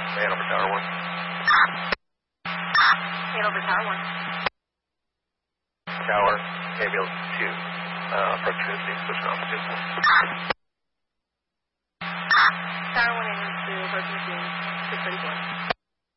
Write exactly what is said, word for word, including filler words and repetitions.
Hanover Tower one. Hanover Tower one. Tower, ambulance two. Uh, proximity, switch off two. Tower one, ambulance two, approaching the scene, six thirty-four.